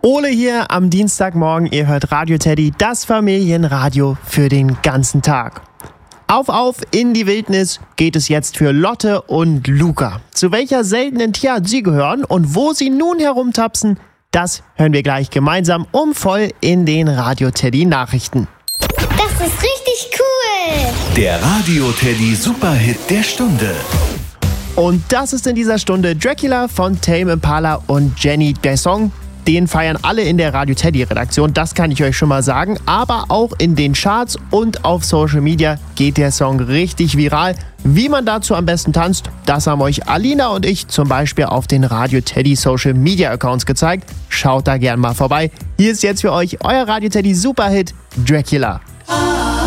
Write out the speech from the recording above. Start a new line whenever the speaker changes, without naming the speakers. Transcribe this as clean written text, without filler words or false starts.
Ole hier am Dienstagmorgen. Ihr hört Radio Teddy, das Familienradio für den ganzen Tag. Auf in die Wildnis geht es jetzt für Lotte und Luca. Zu welcher seltenen Tierart sie gehören und wo sie nun herumtapsen, das hören wir gleich gemeinsam voll in den Radio Teddy Nachrichten.
Das ist richtig cool!
Der Radio Teddy Superhit der Stunde.
Und das ist in dieser Stunde Dracula von Tame Impala und Jenny. Der Song, den feiern alle in der Radio Teddy Redaktion, das kann ich euch schon mal sagen. Aber auch in den Charts und auf Social Media geht der Song richtig viral. Wie man dazu am besten tanzt, das haben euch Alina und ich zum Beispiel auf den Radio Teddy Social Media Accounts gezeigt. Schaut da gern mal vorbei. Hier ist jetzt für euch euer Radio Teddy Superhit Dracula.